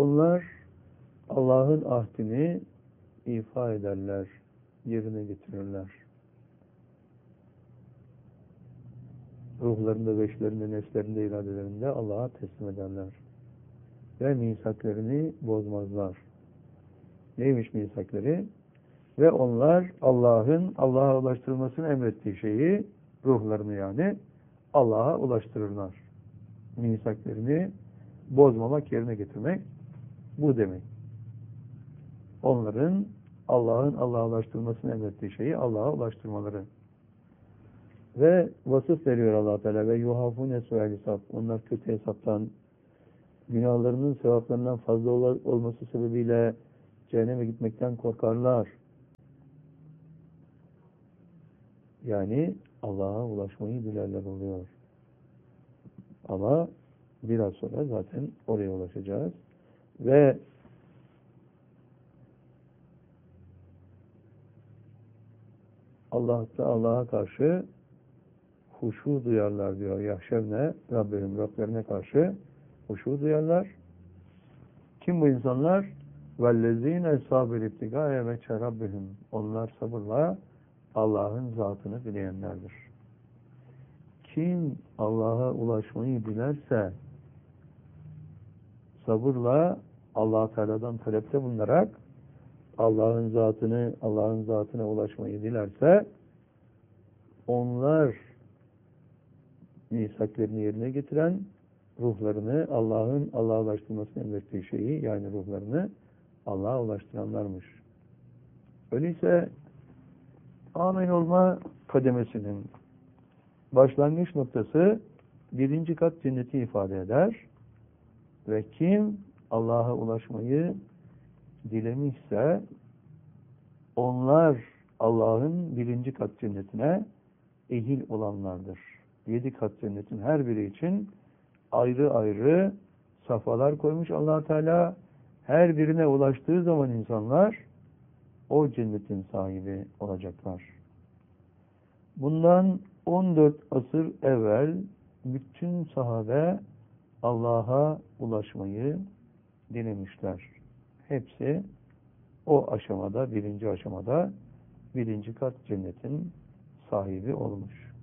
Onlar Allah'ın ahdini ifa ederler, yerine getirirler. Ruhlarında, beşlerinde, nefslerinde, iradelerinde Allah'a teslim ederler. Ve misaklarını bozmazlar. Neymiş misakları? Ve onlar Allah'ın Allah'a ulaştırılmasını emrettiği şeyi, ruhlarını yani, Allah'a ulaştırırlar. Misaklarını bozmamak, yerine getirmek bu demek. Onların Allah'ın Allah'a ulaştırılmasını emrettiği şeyi Allah'a ulaştırmaları. Ve vasıf veriyor Allah Teala ve yuhafune su'el hesap. Onlar kötü hesaptan, günahlarının sevaplarından fazla olması sebebiyle cehenneme gitmekten korkarlar. Yani Allah'a ulaşmayı dilerler oluyor. Ama biraz sonra zaten oraya ulaşacağız. Ve Allah'a karşı huşu duyarlar diyor. Yahşevne Rabbim, Rablerine karşı huşu duyarlar. Kim bu insanlar? Vellezine sabir ibtigâye veçhe Rabbihim. Onlar sabırla Allah'ın zatını dileyenlerdir. Kim Allah'a ulaşmayı dilerse sabırla Allah Teala'dan talepte bulunarak Allah'ın zatına ulaşmayı dilerse onlar misaklarını yerine getiren ruhlarını Allah'a ulaştırmasını emrettiği şeyi yani ruhlarını Allah'a ulaştıranlarmış. Öyleyse amin olma kademesinin başlangıç noktası 1. kat cenneti ifade eder ve kim Allah'a ulaşmayı dilemişse onlar Allah'ın 1. kat cennetine ehil olanlardır. 7 kat cennetin her biri için ayrı ayrı safhalar koymuş Allah Teala. Her birine ulaştığı zaman insanlar o cennetin sahibi olacaklar. Bundan 14 asır evvel bütün sahabe Allah'a ulaşmayı dilemişler. Hepsi o aşamada, 1. aşamada 1. kat cennetin sahibi olmuş.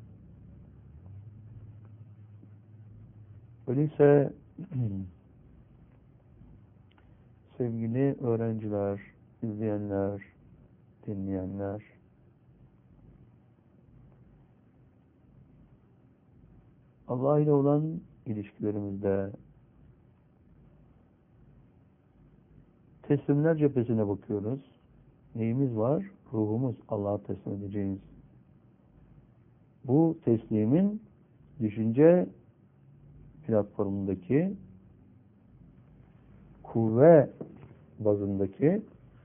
Öyleyse sevgili öğrenciler, izleyenler, dinleyenler, Allah ile olan ilişkilerimizde teslimler cephesine bakıyoruz. Neyimiz var? Ruhumuz Allah'a teslim edeceğiz. Bu teslimin düşünce platformundaki kuvve bazındaki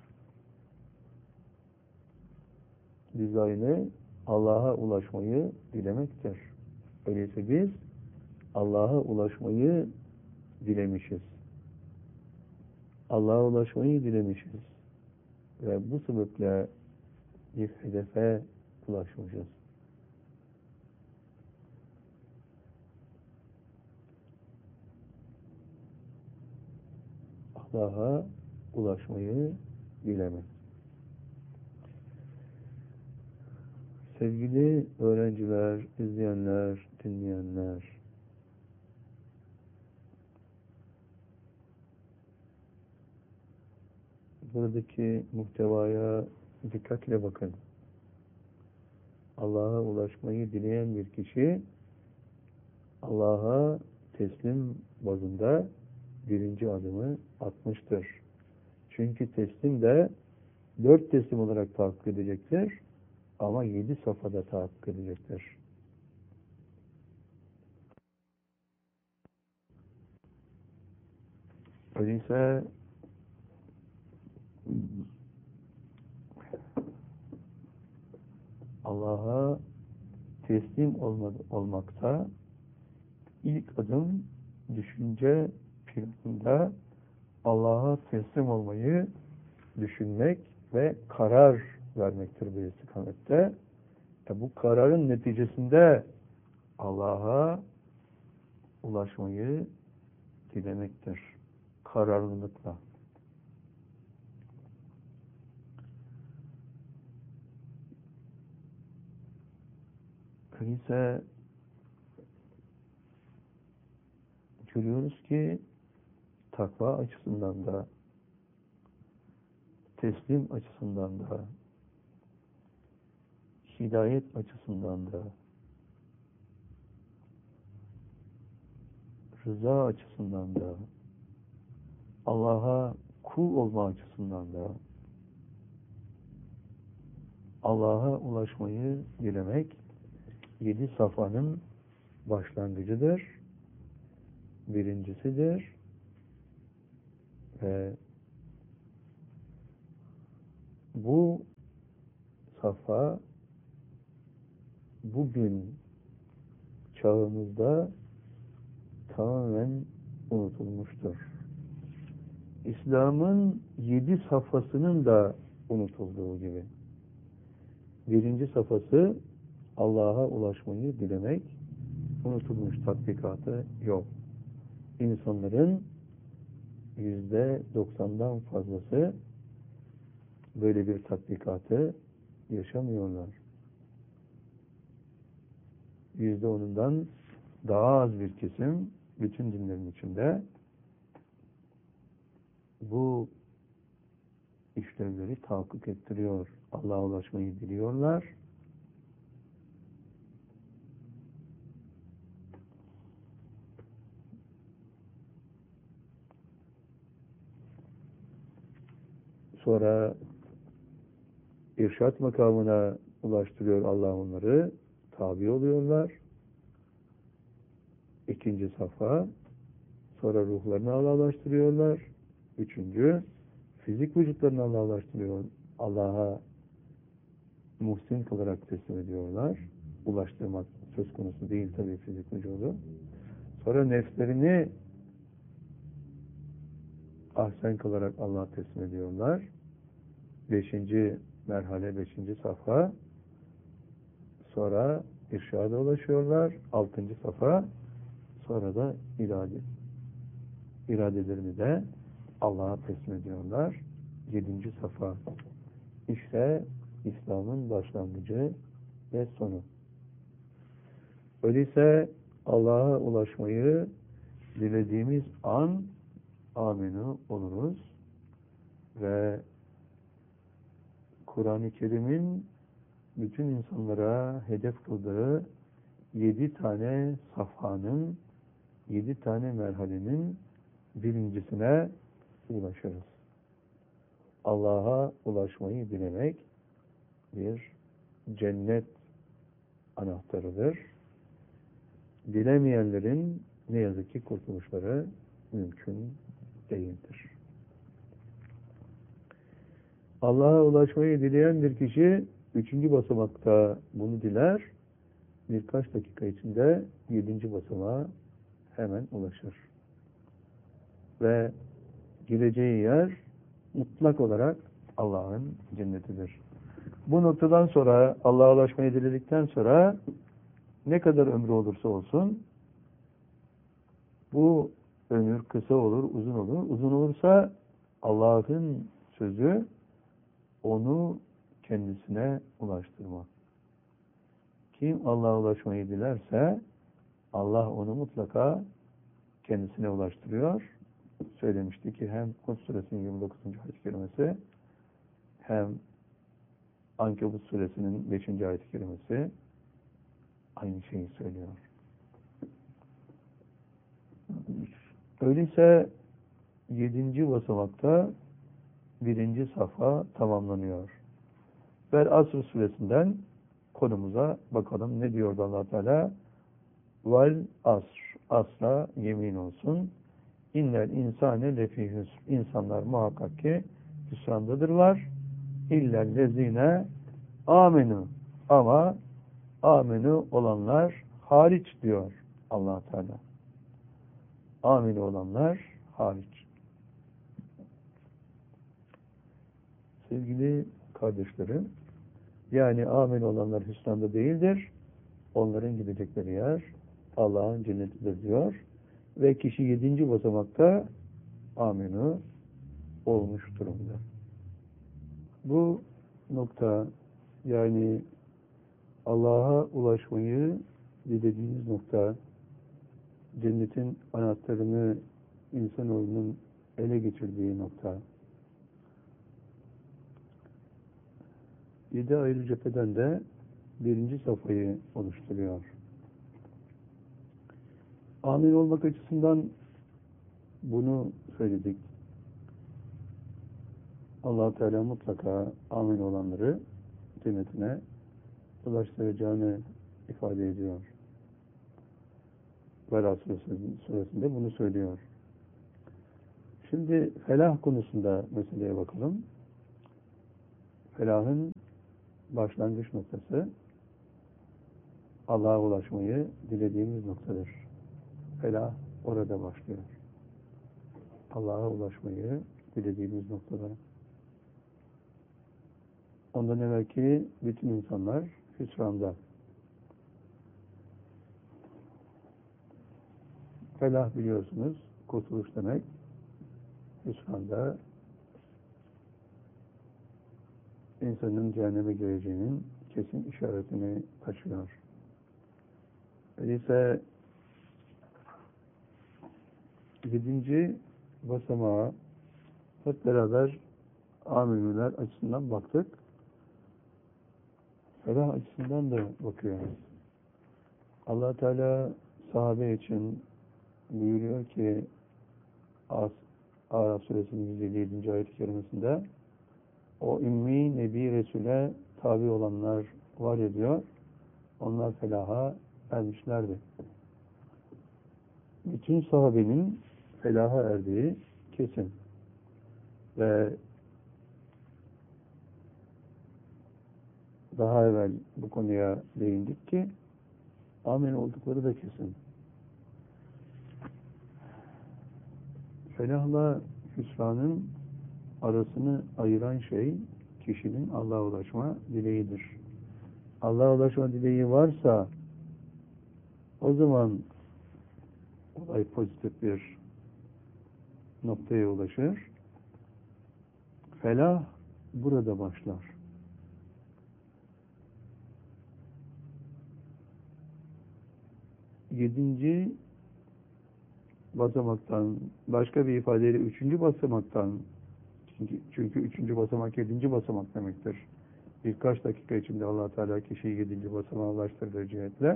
dizaynı Allah'a ulaşmayı dilemektir. Öyleyse biz Allah'a ulaşmayı dilemişiz. Allah'a ulaşmayı dilemişiz. Ve bu sebeple bir hedefe ulaşmışız. Allah'a ulaşmayı dilemek. Sevgili öğrenciler, izleyenler, dinleyenler, buradaki muhtevaya dikkatle bakın. Allah'a ulaşmayı dileyen bir kişi Allah'a teslim bazında 1. adımı atmıştır. Çünkü teslim de 4 teslim olarak tahakkuk edecektir. Ama 7 safhada tahakkuk edecektir. Öyleyse Allah'a teslim olmakta ilk adım düşünce planında Allah'a teslim olmayı düşünmek ve karar vermektir bu istikamette. Bu kararın neticesinde Allah'a ulaşmayı dilemektir. kararlılıkla. Öyleyse görüyoruz ki takva açısından da, teslim açısından da, hidayet açısından da, rıza açısından da, Allah'a kul olma açısından da, Allah'a ulaşmayı dilemek 7 safhanın başlangıcıdır, birincisidir ve bu safha bugün çağımızda tamamen unutulmuştur. İslam'ın 7 safhasının da unutulduğu gibi. Birinci safhası Allah'a ulaşmayı dilemek, unutulmuş, tatbikatı yok. İnsanların %90'dan fazlası böyle bir tatbikatı yaşamıyorlar. %10'undan daha az bir kesim bütün dinlerin içinde bu işlevleri tahakkuk ettiriyor. Allah'a ulaşmayı biliyorlar. Sonra irşat makamına ulaştırıyor Allah onları. Tabi oluyorlar. İkinci safha. Sonra ruhlarını Allah'a ulaştırıyorlar. Üçüncü, fizik vücutlarını Allah'a ulaştırıyor. Allah'a muhsin kılarak teslim ediyorlar. Ulaştırmak söz konusu değil tabii fizik vücudu. Sonra nefslerini ahsen kılarak Allah'a teslim ediyorlar. 5. merhale, 5. safha. Sonra irşada ulaşıyorlar. 6. safha. Sonra da iradelerini de Allah'a teslim ediyorlar. 7. safha. İşte İslam'ın başlangıcı ve sonu. Öyleyse Allah'a ulaşmayı dilediğimiz an aminu oluruz ve Kur'an-ı Kerim'in bütün insanlara hedef kıldığı 7 tane safhanın, 7 tane merhalenin birincisine ulaşırız. Allah'a ulaşmayı dilemek bir cennet anahtarıdır. Dilemeyenlerin ne yazık ki kurtuluşları mümkün değildir. Allah'a ulaşmayı dileyen bir kişi 3. basamakta bunu diler. Birkaç dakika içinde 7. basamağa hemen ulaşır. Ve gireceği yer mutlak olarak Allah'ın cennetidir. Bu noktadan sonra Allah'a ulaşmayı diledikten sonra ne kadar ömrü olursa olsun bu ömür kısa olur, uzun olur. Uzun olursa Allah'ın sözü onu kendisine ulaştırmak. Kim Allah'a ulaşmayı dilerse Allah onu mutlaka kendisine ulaştırıyor. Söylemişti ki hem Hud suresinin 29. ayet-i kerimesi hem Ankebut suresinin 5. ayet-i kerimesi aynı şeyi söylüyor. Öyleyse 7. basamakta 1. safha tamamlanıyor. Vel Asr suresinden konumuza bakalım. Ne diyordu Allah Teala? Vel asr. Asla yemin olsun. İnnel insane lefî hüsr. İnsanlar muhakkak ki hüsrandadırlar. İllellezine amenu. Ama amenu olanlar hariç diyor Allah Teala. Aminu olanlar hariç. Sevgili kardeşlerim, yani amin olanlar hüsranda değildir. Onların gidecekleri yer Allah'ın cennetidir diyor. Ve kişi 7. basamakta aminu olmuş durumda. Bu nokta, yani Allah'a ulaşmayı dilediğiniz nokta, cennetin anahtarını insanoğlunun ele geçirdiği nokta. 7 ayrı cepheden de birinci safhayı oluşturuyor. Amin olmak açısından bunu söyledik. Allah Teala mutlaka amin olanları cennetine ulaştıracağını ifade ediyor. Vera suresinde bunu söylüyor. Şimdi felah konusunda meseleye bakalım. Felahın başlangıç noktası Allah'a ulaşmayı dilediğimiz noktadır. Felah orada başlıyor. Allah'a ulaşmayı dilediğimiz noktada. Ondan evvelki bütün insanlar hüsranda. Felah biliyorsunuz, kurtuluş demek. Hüsranda insanın cehenneme gireceğinin kesin işaretini taşıyor. Öyleyse 7. basamağa hep beraber âminüler açısından baktık. Felah açısından da bakıyoruz. Allah Teala sahabe için buyuruyor ki Araf suresinin 157. ayet-i kerimesinde o ümmi Nebi Resul'e tabi olanlar var ya diyor, onlar felaha ermişlerdi. Bütün sahabenin felaha erdiği kesin. Ve daha evvel bu konuya değindik ki amin oldukları da kesin. Felahla hüsranın arasını ayıran şey kişinin Allah'a ulaşma dileğidir. Allah'a ulaşma dileği varsa o zaman olay pozitif bir noktaya ulaşır. Felah burada başlar. Yedinci basamaktan, başka bir ifadeyle 3. basamaktan, çünkü 3. basamak 7. basamak demektir. Birkaç dakika içinde Allah Teala kişiyi 7. basamağa ulaştırdığı cihetle.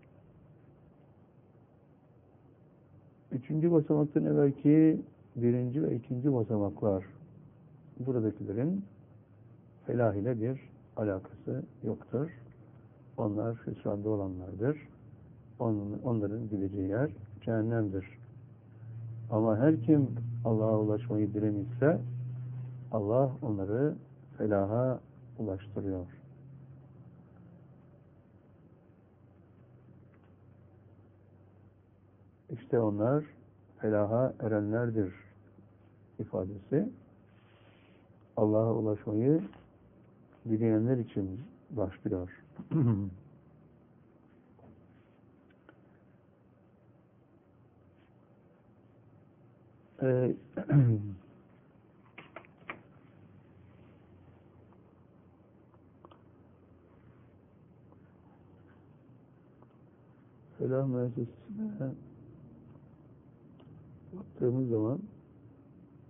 3. basamaktan evvelki 1. ve 2. basamaklar, buradakilerin felah ile bir alakası yoktur. Onlar hüsranda olanlardır. Onların gideceği yer cehennemdir. Ama her kim Allah'a ulaşmayı dilemişse Allah onları felaha ulaştırıyor. İşte onlar felaha erenlerdir ifadesi Allah'a ulaşmayı dileyenler için başlıyor. Felah müessesesine baktığımız zaman